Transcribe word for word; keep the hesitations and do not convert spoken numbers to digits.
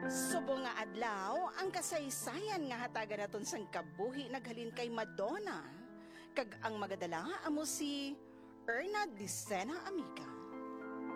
Subong nga adlaw, ang kasaysayan nga hatagan naton sang kabuhi naghalin kay Madonna. Kag ang magadala amo si Erna Dicena Amiga.